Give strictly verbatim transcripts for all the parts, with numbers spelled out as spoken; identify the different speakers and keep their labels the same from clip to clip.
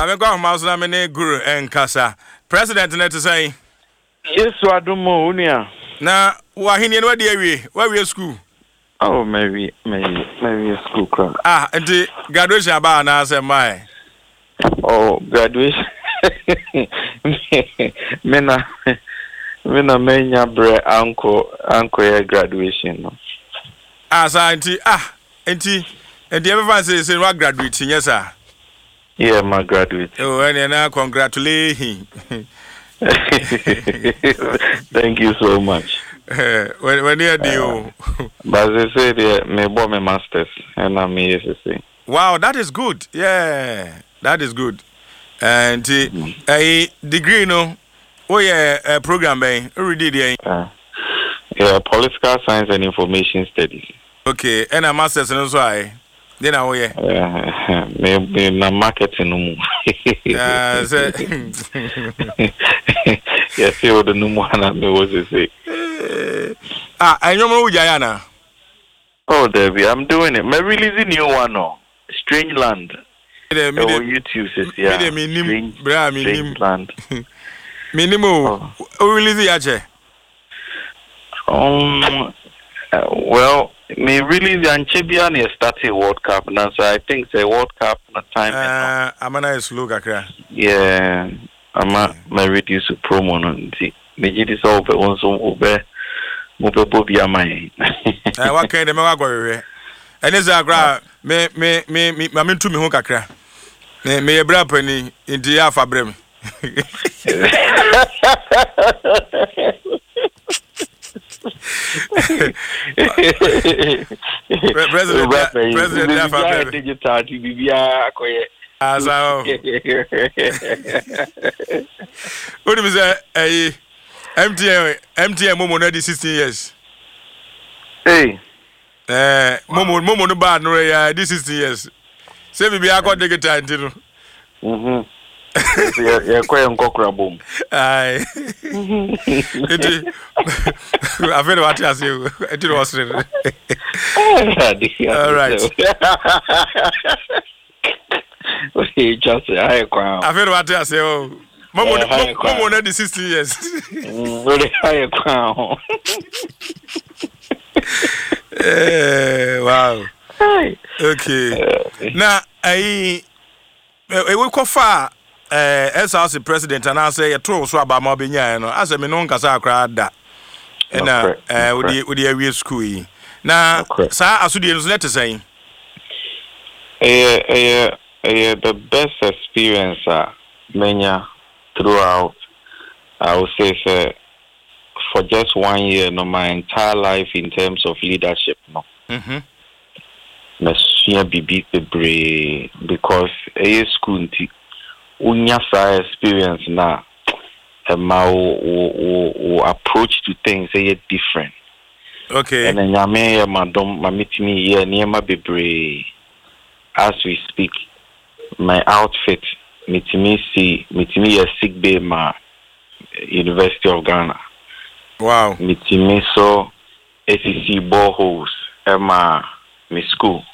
Speaker 1: I'm going mouse na mene guru and kasa. President net to say.
Speaker 2: Yes, Wadumo Unia.
Speaker 1: Na wahini no dey we. Where we school?
Speaker 2: Oh, maybe maybe maybe a school club.
Speaker 1: Ah, and the graduation about na say my.
Speaker 2: Oh, graduation. Mena mena menya bre uncle uncle graduation no.
Speaker 1: Ah, sa auntie ah, auntie and the ever say say what graduating yes sir.
Speaker 2: Yeah, my graduate.
Speaker 1: Oh, and now congratulate him.
Speaker 2: Thank you so much.
Speaker 1: when when you do,
Speaker 2: but they say they me bought my masters and I'm here to say.
Speaker 1: Wow, that is good. Yeah, that is good. And a mm. uh, degree, no, oh yeah, a program by already there.
Speaker 2: Uh, yeah, political science and information studies.
Speaker 1: Okay, and a master's and also I. Then I yeah.
Speaker 2: Uh, maybe na marketing no.
Speaker 1: Ah, so
Speaker 2: yes, you the no one me was to say.
Speaker 1: Ah, I know who Jayana.
Speaker 2: Oh, Debbie, I'm doing it. Me releasing new one no. Strange Land.
Speaker 1: Me
Speaker 2: oh, YouTube says yeah.
Speaker 1: Me
Speaker 2: Strange,
Speaker 1: bra me
Speaker 2: Strange Land.
Speaker 1: Minimo. Oh, release yache.
Speaker 2: Um. Uh, well. Me really the Anchebia near starting World Cup now, so I think the World Cup na time.
Speaker 1: Uh, I'm a nice look akra.
Speaker 2: Yeah, I'm a my reduce promo no nti. Me gidi so obe onso obe mo pe bobi amai.
Speaker 1: Eh, what kind of me wa go we. Ene za akra me me me me me ntu me ho kakra. Me me ye bra pani nti ya fa brem. President, President,
Speaker 2: President, digital T V, yeah, akoye.
Speaker 1: Asa. What do you say? Eh, M T N, M T N, Momo na di sixteen years.
Speaker 2: Hey.
Speaker 1: Eh, Momo, Momo no bad no ya di sixteen years. Say bibi akọ digital ntino.
Speaker 2: Mhm. Yeah, yeah, quite uncokra boom.
Speaker 1: Aye. I feel what I say. It was all right.
Speaker 2: Just I crown.
Speaker 1: I feel what I say. Oh, Momo, Momo, not the sixty years.
Speaker 2: Very high crown.
Speaker 1: Wow. Okay. Now, I will go far. Eh, S R C president and I say a true so about Mobina, no, as a menon casa crowd that. And uh, uh, with the with the area school. Now, sir, as you let us say,
Speaker 2: eh, eh, eh, the best experience, uh, mania throughout, I would say, sir, for just one year, no, my entire life in terms of leadership, no.
Speaker 1: Mm-hmm.
Speaker 2: Monsieur Bibi Bebre, because a school. Unya sa experience na ma o approach to things say different.
Speaker 1: Okay.
Speaker 2: And then nyame madam ma mitimi ye niema bebre as we speak. My outfit mitimi see mitimi ye sick bay ma University of Ghana.
Speaker 1: Wow.
Speaker 2: Mitimi so S E C boreholes at my my school.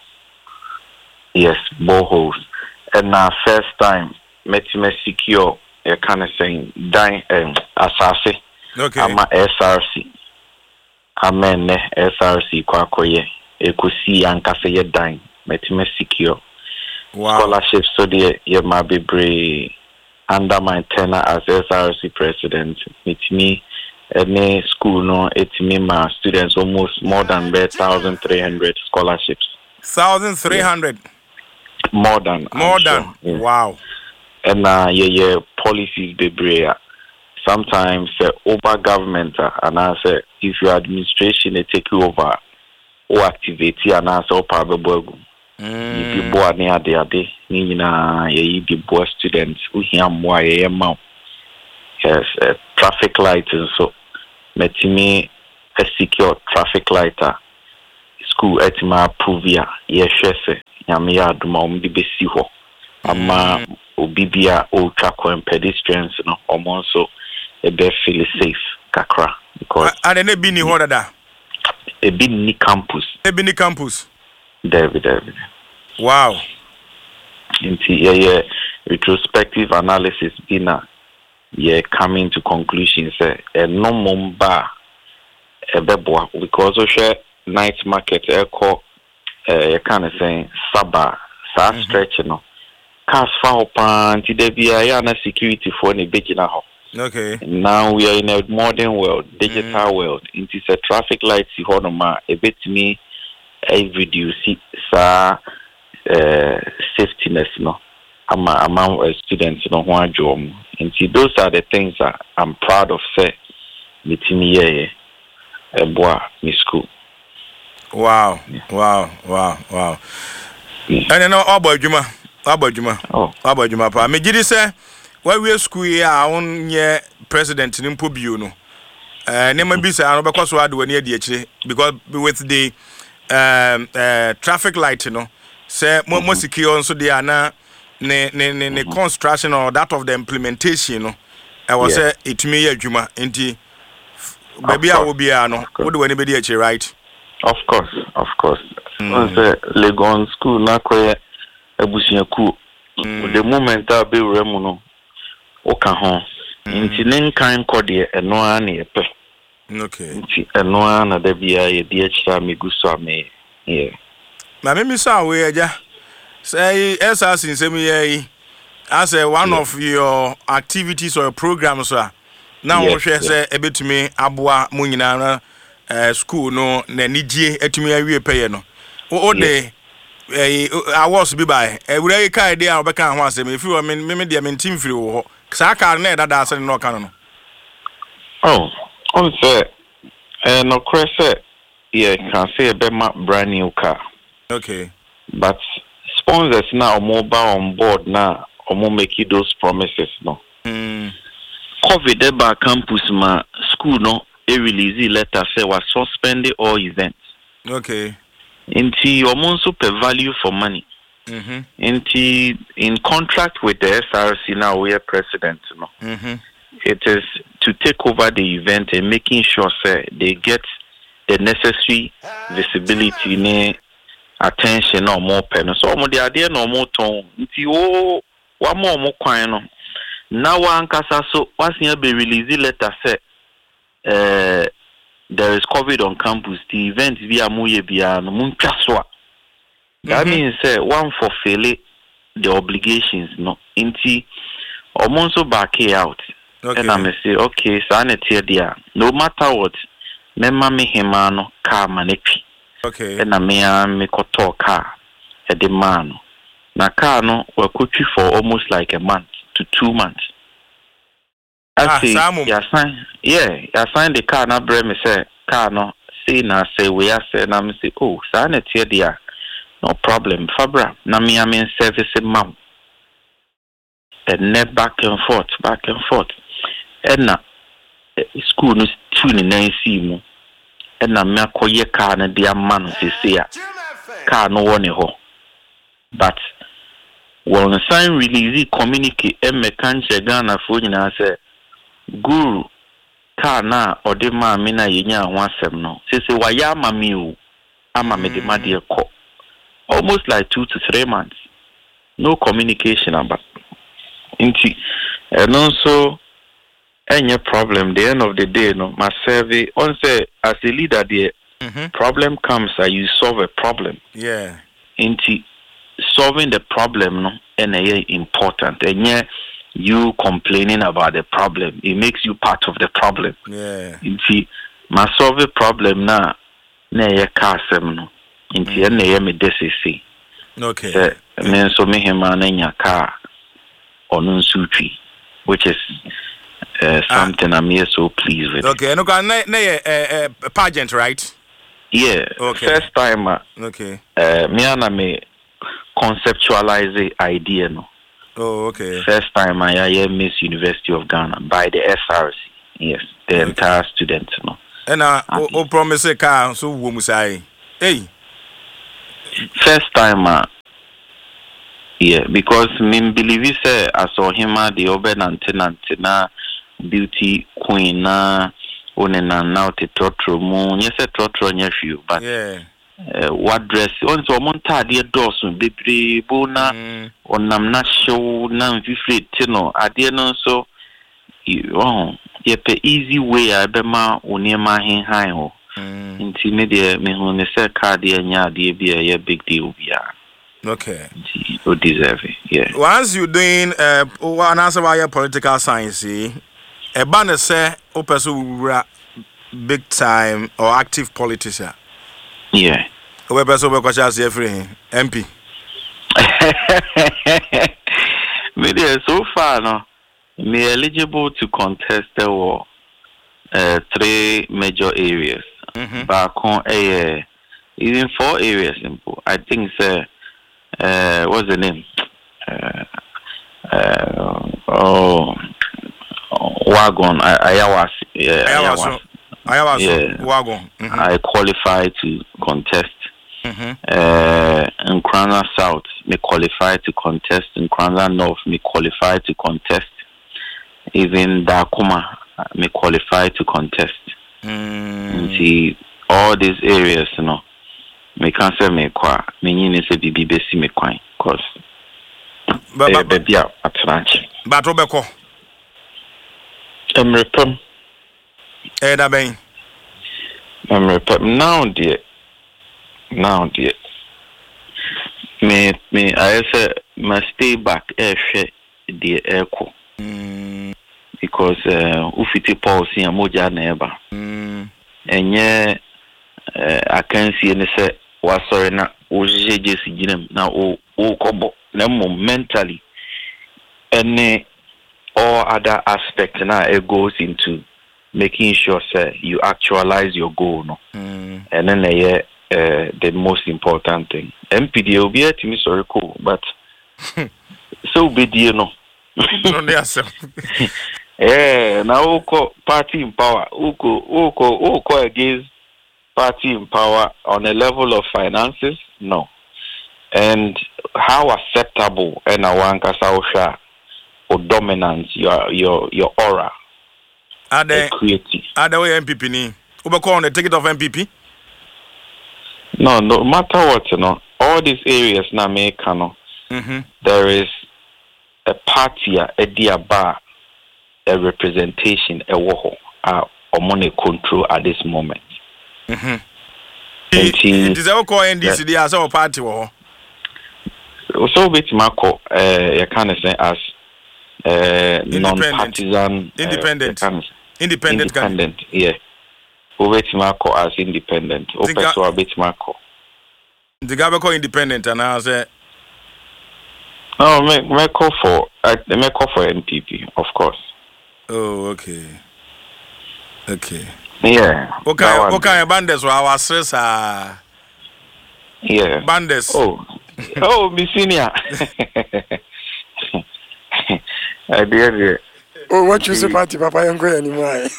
Speaker 2: Yes, boreholes. And now first time Metime secure a kind of saying dying um asase.
Speaker 1: Okay.
Speaker 2: I'm a S R C. Amen S R C kwakoye. Ekusi ankase ye dying. Metime secure.
Speaker 1: Wow.
Speaker 2: Scholarship so the ye ma be under my tenure as S R C president. Metime any school no etime ma students almost more than one thousand three hundred scholarships.
Speaker 1: one thousand three hundred.
Speaker 2: More than
Speaker 1: more
Speaker 2: I'm
Speaker 1: than
Speaker 2: sure. Yeah.
Speaker 1: Wow.
Speaker 2: And uh, yeah, yeah, policies be brave. Sometimes uh, over government uh, and I say if your administration they take you over or activate and I say probably if you board near the day, you know, you be board students who hear more yeah mount. Yes, uh, traffic lights and so let me a secure traffic lighter school at my approve ya yes yes yamia duma umdi besi ho ama obibia o trako and pedestrians no omonso e be feel safe kakra because
Speaker 1: and then be ni ho dada
Speaker 2: e be ni campus
Speaker 1: e be ni campus
Speaker 2: David David
Speaker 1: wow
Speaker 2: Into yeah, retrospective analysis dinner. Yeah, coming to conclusions. A no mumba a beboa because of share night market echo. Uh, kind of saying Saba, sa stretch no. Cars far pan to there be a security for any big in a home.
Speaker 1: Okay.
Speaker 2: Now we are in a modern world, digital mm. world. It is a traffic light. See, honoma a bit me a video see sa safetyness no. I'm among students no one job. And see, those are the things that I'm proud of. Say, meeting here, a boy, me school.
Speaker 1: Wow, yeah. wow, wow, wow. Yeah. And then all about Juma, all about Juma, oh, all about Juma. Pa, me did say, why we school here, on ye president in Pubuno. Uh, never be say, I know because we are doing near D H A because with the um uh traffic light, you know, say more more secure, so they are now ne ne ne ne construction or that of the implementation, you know. I was say it me a Juma, inti. Baby, I will be a no. What do anybody D H A right?
Speaker 2: Of course, of course. Mm. Legon school na kwe ebusiaku. The moment I be remuno oka ho. Nti nenkan kode eno ana epe.
Speaker 1: Okay.
Speaker 2: Nti eno ana da bia ye de achira meguso ame. Yeah.
Speaker 1: Na me misa we aja. Say esa sinsem ye as a one yeah. of your activities or programs so now we share say ebetumi aboa mo nyina Uh, school no na nijie etumi awie peye no o de eh awards bi bai e wura kai de a obeka ho asem efi o me me de me team free wo ho sa ka na da da asem no kan no
Speaker 2: oh on say eh no crese yeah can say be ma brand new car
Speaker 1: okay
Speaker 2: but sponsors now mobile on board now or more make those promises no
Speaker 1: mm
Speaker 2: covid e ba campus ma school no a release letter say was suspended all events.
Speaker 1: Okay.
Speaker 2: Inti omonso per value for money.
Speaker 1: Mhm.
Speaker 2: Inti in contract with the S R C now we are president no.
Speaker 1: Mhm.
Speaker 2: It is to take over the event and making sure say they get the necessary visibility ne attention or more pen. So mo the idea no more ton. Inti o wa mo mo kwan no. Now one kasa so was near be release letter say Uh, there is COVID on campus. The event via Muye Biano Munchaswa. That means uh, one for failing the obligations, no. Inti almost back out.
Speaker 1: Okay.
Speaker 2: And I may say, okay, sanity there. No matter what, Mema me himano car manepi.
Speaker 1: Okay.
Speaker 2: And I may make a talk car at the man. Na car no were coached for almost like a month to two months. I see, ah, yeah, sign, yeah, I signed the car. Now, Brem say, car no, see, now say, we are saying, I'm say, oh, sign it here, dear, no problem, Fabra. Now, me, I'm in service in mom. And net back and forth, back and forth. And now, school is tuning and see me. And now, me, I call your car and dear man, they say, car no one ho. But when the sign release, communicate, and me can't say, Ghana, for you, I say, Guru ka na ode ma me na yenya ho asem no sese wa ya ma me o ama me de ma de ko almost like two to three months no communication about inti and also any problem the end of the day no my survey on say as a leader there
Speaker 1: mm-hmm.
Speaker 2: problem comes and you solve a problem
Speaker 1: yeah
Speaker 2: inti solving the problem no and important and yeah you complaining about the problem, it makes you part of the problem.
Speaker 1: Yeah.
Speaker 2: You see, my solve a problem now, na ye kasem no. Inti mm. na ye me desisi.
Speaker 1: Okay.
Speaker 2: So, yeah. Men so me hema na nya car onun sutri, which is uh, something ah. I'm here so pleased with.
Speaker 1: Okay, no na na ye uh, uh, pageant, right?
Speaker 2: Yeah.
Speaker 1: Okay.
Speaker 2: First time. Uh,
Speaker 1: okay.
Speaker 2: Uh, me ana me conceptualize the idea no.
Speaker 1: Oh, okay.
Speaker 2: First time I hear Miss University of Ghana by the S R C. Yes, the okay. entire students, you know.
Speaker 1: And I uh, o promise a car so we must say, hey.
Speaker 2: First time, uh, yeah, because me believe say I saw him at the urban antenna, beauty queen, na one na now the trotro moon. Yes, a trotro nephew, but
Speaker 1: yeah,
Speaker 2: uh, what dress on so monta de dosun bebre bona onam na show na mfifre tino ade no so oh ye pe easy way abema onema hen han ho nti me de me hu ne se card ye nya de bia ye big deal bia.
Speaker 1: Okay.
Speaker 2: You deserve it. Yeah.
Speaker 1: Once you doing uh one answer about your political science, a banner say o person big time or active politician.
Speaker 2: Yeah.
Speaker 1: We person we question say free M P.
Speaker 2: Me there so far no me eligible to contest the war uh, three major areas. Mm-hmm. Back on a uh, even four areas simple. I think say uh what's the name? Uh, uh oh Wagon Ayawas yeah
Speaker 1: Ayawas Ayawas yeah. Wagon mm-hmm.
Speaker 2: I qualify to contest.
Speaker 1: Mm-hmm.
Speaker 2: Uh, in Kranza South, me qualify to contest. In Kranza North, me qualify to contest. Even Dakuma, me qualify to contest.
Speaker 1: Mm.
Speaker 2: See, all these areas, you know, me can't say me qua. Me need to be besi me qua, cause.
Speaker 1: But but
Speaker 2: baby, yeah, at lunch.
Speaker 1: But Robeko.
Speaker 2: I'm repem.
Speaker 1: Eh, that be.
Speaker 2: I'm repem now, dear. Now, dear, me, me, I say, must stay back, air share the echo.
Speaker 1: Mm.
Speaker 2: Because, uh, ufiti policy and moja neighbor.
Speaker 1: Mm.
Speaker 2: And yeah, uh, I can see and say, was sorry, na, oje jesi jinem, na, o, o, kobo, nemo, mentally, and all other aspects now, it goes into making sure, say, you actualize your goal, no?
Speaker 1: Mm.
Speaker 2: And then, yeah. Uh, the most important thing. M P D will be to me sorry cool, but so be you know. Yeah, now uko party in power, uko uko uko against party in power on a level of finances, no. And how acceptable and a wanka sausha or dominance your your your aura.
Speaker 1: Are they
Speaker 2: creative?
Speaker 1: Are they M P P ni? Ubeko on the ticket of M P P?
Speaker 2: No, no matter what, you know, all these areas now make no.
Speaker 1: Mm-hmm.
Speaker 2: There is a party, a dear bar, a representation, a woho, uh, or money control at this moment.
Speaker 1: Mm-hmm. It is our call N D C D as our party war.
Speaker 2: So bit Marco, uh, you can say as uh, non-partisan,
Speaker 1: independent,
Speaker 2: uh,
Speaker 1: independent,
Speaker 2: independent, yeah. Over Marco as independent. Open so a bit Marco.
Speaker 1: The guy call independent and I say
Speaker 2: no, make make call for uh, make call for N P P, of course.
Speaker 1: Oh, okay. Okay.
Speaker 2: Yeah.
Speaker 1: Okay, okay, bandits were our stress uh
Speaker 2: yeah.
Speaker 1: Bandits.
Speaker 2: Oh. Oh, me senior. I did.
Speaker 3: Oh, what you say, party, Papa? I'm going anymore.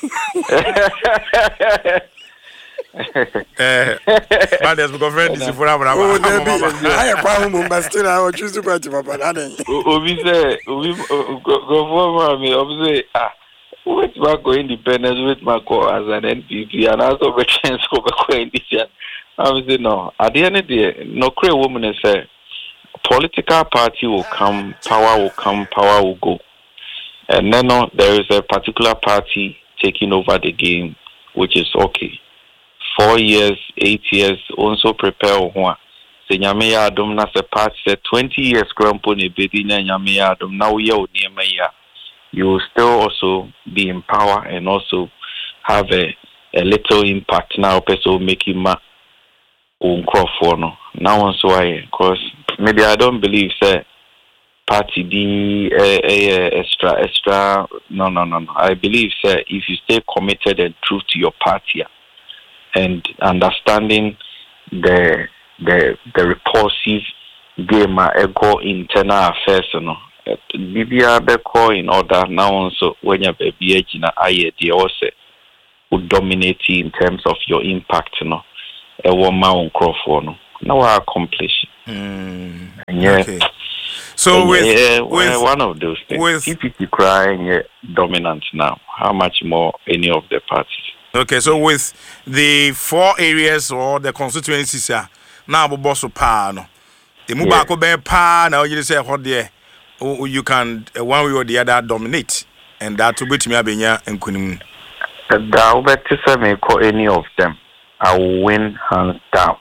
Speaker 1: Eh, Bandits, because friends is for our.
Speaker 3: Oh, there be. I have found but still I will choose to party, Papa.
Speaker 2: Obi say, Obi go for me. Obi say, ah, with Marco independence, with Marco as an N P P, and also the chance of going this year. I was say no. At the end of the day, no clear woman say, political party will come, power will come, power will go. And then no, there is a particular party taking over the game, which is okay. Four years, eight years, also prepare one. Say Nyame Adom na se party say twenty years grandpa ne baby na Nyame Adom now we are you will still also be in power and also have a, a little impact now person making ma own crop for no. Now on so I because maybe I don't believe say party be a, a, extra extra no no no no. I believe say if you stay committed and true to your party and understanding the the the repulsive game ego internal affairs no bibia be call in order now also when you be age na aye dey also would dominate in terms of your impact no e wo ma on crofo no now I accomplish
Speaker 1: mm.
Speaker 2: Yeah.
Speaker 1: Okay. So
Speaker 2: and
Speaker 1: with,
Speaker 2: yeah,
Speaker 1: with
Speaker 2: one of those things
Speaker 1: with
Speaker 2: if you cry and you're dominant now how much more any of the parties
Speaker 1: Okay, so with the four areas or the constituencies, uh, now boss pa no. The move back be pa now you say what there you can uh, one way or the other dominate, and that will be to me abenya and kunim.
Speaker 2: That will be to say me call any of them. I will win hands down.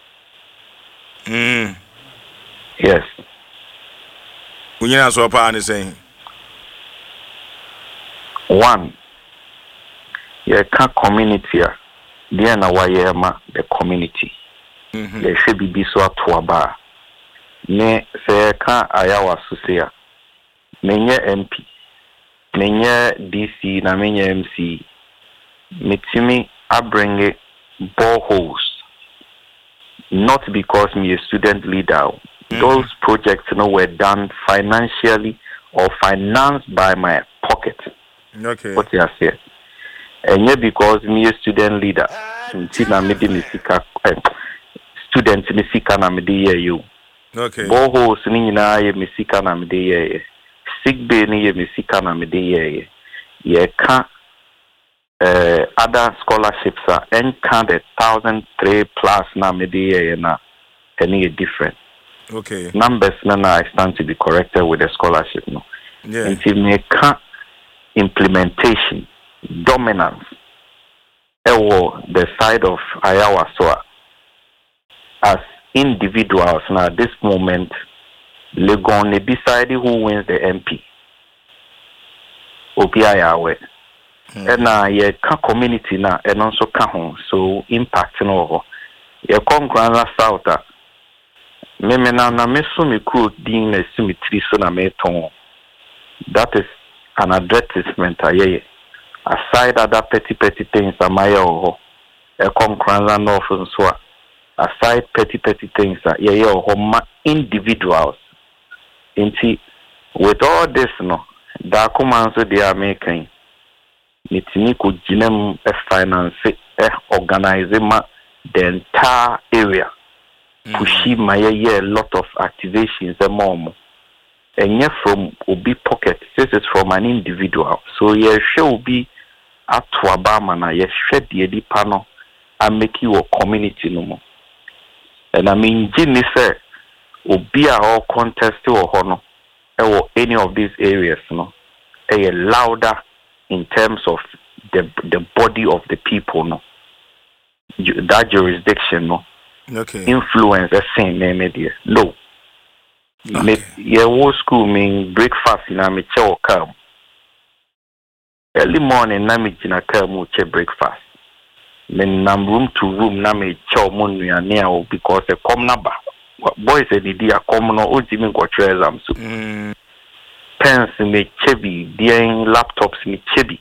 Speaker 1: Mm.
Speaker 2: Yes.
Speaker 1: When you answer pa and saying
Speaker 2: one. You can't community. Then our yema the community.
Speaker 1: Mm-hmm.
Speaker 2: There should be so to aba. Ne say can ayawa susia. Menye M P. Menye D C na menye M C. Metimi I bring it boreholes. Not because me a student leader. Mm-hmm. Those projects you know, were done financially or financed by my pocket.
Speaker 1: Okay.
Speaker 2: What you say? And yet because me a student leader, na me di misika student misika na me di you.
Speaker 1: Okay.
Speaker 2: Boreholes ni nyina ye misika na me di ye. Sick bay ni ye misika na me di ye. Ye can uh, other scholarships are and count a thousand three plus na me di ye na any different.
Speaker 1: Okay.
Speaker 2: Numbers na na I stand to be corrected with the scholarship no.
Speaker 1: Yeah.
Speaker 2: Until me can implementation dominance ewo the side of Ayawa so as individuals now at this moment Legon they decide who wins the M P Obi Ayawe and now ye can community now and also can so impact no ye come Grand South me me na na me so me cool din na symmetry so na me ton that is an advertisement aye aside other petty petty things amaya oho e come Kranza North so aside petty petty things yeah yeah oho ma individuals inti with all this no da kuma so they are making nitini ko ginem e finance e organize ma the entire area pushi my yeah a lot of activations and more. And yet from Obi pocket, this is from an individual. So yeah, she will be at Wabama na yeah, shed the edi panel and make you a community no more. And I mean, Jimmy said, Obi are all contest or honor or any of these areas, no, a louder in terms of the the body of the people, no, that jurisdiction, no,
Speaker 1: okay,
Speaker 2: influence the same media, no. Okay. Yeah, old school mean breakfast in a mature come. Early morning, na me jina come che breakfast. Then nam room to room na me chow mon near because a come number. Boys a dia come no o jimi go exam so. Pens me chebi, dealing laptops me chebi.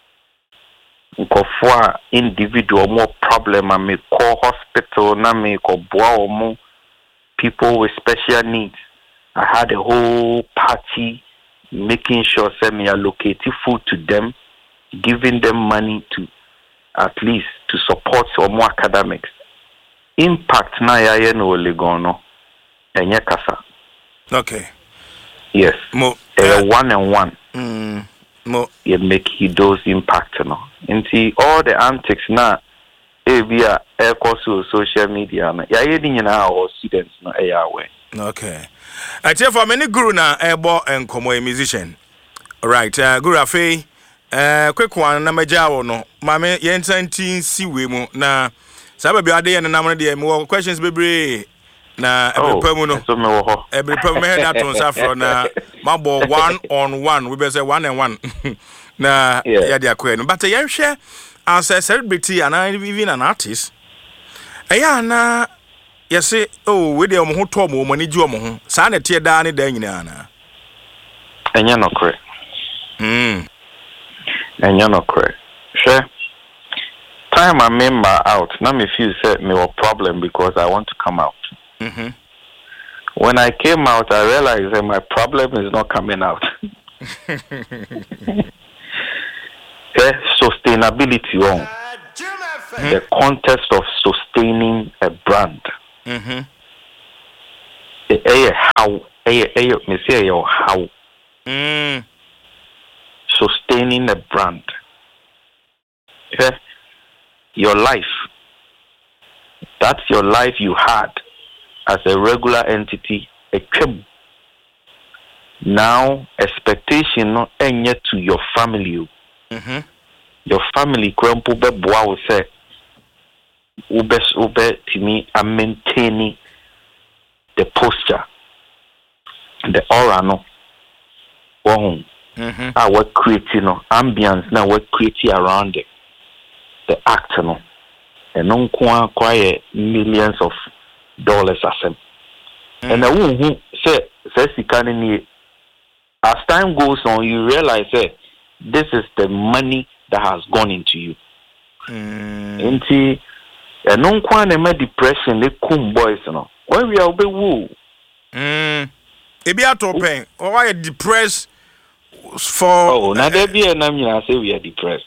Speaker 2: Nkofwa individual more problem and me call hospital na me ko boa mo people with special needs. I had a whole party making sure that me allocate food to them, giving them money to at least to support some more academics. Impact na ya ye no legono enye kasa.
Speaker 1: Okay.
Speaker 2: Yes.
Speaker 1: Mo
Speaker 2: uh, one and one.
Speaker 1: Mm. Mo
Speaker 2: you make those impact no. Into all the antics na e bia e so social media na ya ye di nyina our students no e ya we.
Speaker 1: Okay. I tell for many guru na ebo and komo a musician. Right, uh, guru afi uh quick one na majawo no. Mame yentantin si we mu na sababu ade na nam de me questions bebre na every pemu no.
Speaker 2: So me wo ho.
Speaker 1: Every pemu me that on safro na mabo one on one. We be say one and one. Na ya dia kwen. But yen hwe as a celebrity and even an artist. Eya na yes, oh, we dey omo to omo mani ji omo ho. Sa na tie da ne da nyina na.
Speaker 2: Enya no kre.
Speaker 1: Mm.
Speaker 2: Enya no kre. Sure. Time I member out, now me feel say me a problem because I want to come out.
Speaker 1: Mhm.
Speaker 2: When I came out, I realized that my problem is not coming out. Okay, sustainability on. Mm-hmm. The context of sustaining a brand.
Speaker 1: Mhm.
Speaker 2: Eh how eh eh me say how.
Speaker 1: Mm.
Speaker 2: Sustaining a brand. Okay? your life. That's your life you had as a regular entity. A crib. Now, expectation no any to your family.
Speaker 1: Mm-hmm.
Speaker 2: Your family, grandpa, boy, will say, Ube, ube, to me, I'm maintaining the posture, the aura, no. Oh,
Speaker 1: mm-hmm.
Speaker 2: I work creating no ambience, now work creating around it. The actor, no. And non quiet millions of dollars as him. Mm. And the one who say says he can as time goes on, you realize that this is the money that has gone into you.
Speaker 1: Mm.
Speaker 2: Into a non quite depression, they come boys, you know. When we are be woo.
Speaker 1: Mm. If you are talking, or why depressed for
Speaker 2: oh, now there be a name I say we are depressed.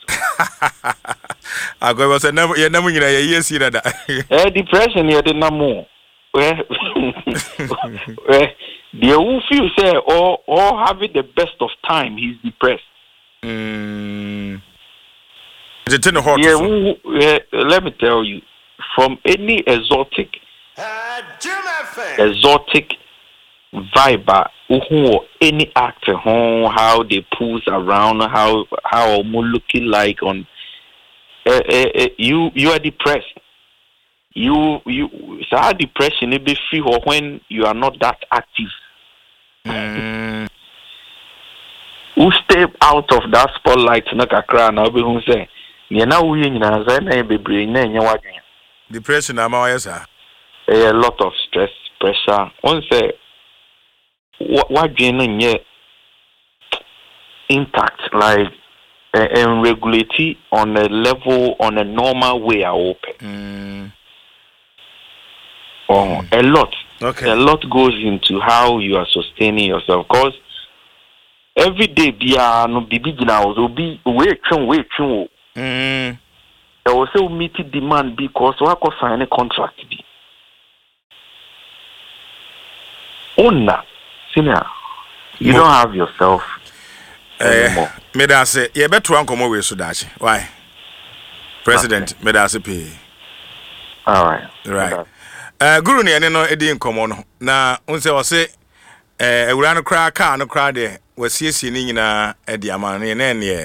Speaker 1: I go was a never you never you yes see that.
Speaker 2: Eh depression here the name. Where where the who feel say or or having the best of time he's depressed.
Speaker 1: Mm. It's in the hot.
Speaker 2: Yeah, who, uh, let me tell you, from any exotic uh, exotic vibe, who any actor, how they pose around, how how looking like on, uh, uh, uh, you you are depressed. You you so depression it be feel when you are not that active.
Speaker 1: Mm.
Speaker 2: Who step out of that spotlight na kakra na obi hu say ye na wo yin na za na bebre na nya wadwen.
Speaker 1: Depression am why sir?
Speaker 2: A lot of stress, pressure. One say wadwen na nye intact like uh, and regulate on a level on a normal way I open.
Speaker 1: Mm.
Speaker 2: Oh, mm. a lot.
Speaker 1: Okay.
Speaker 2: A lot goes into how you are sustaining yourself. Because every day, be a no be big now. So be wait, wait, wait.
Speaker 1: Mm.
Speaker 2: I will say meet demand because what could sign a contract be. Owner, senior, you Mo- don't have yourself anymore.
Speaker 1: Me da say, you better one come away so dachi. Why? President, okay. Me da say pay.
Speaker 2: All right.
Speaker 1: Right. Uh, Guru ni ene no edi nkomo no na unse o se eh ewura no kra ka no kra de wasiesie ni nyina edi amane ne ne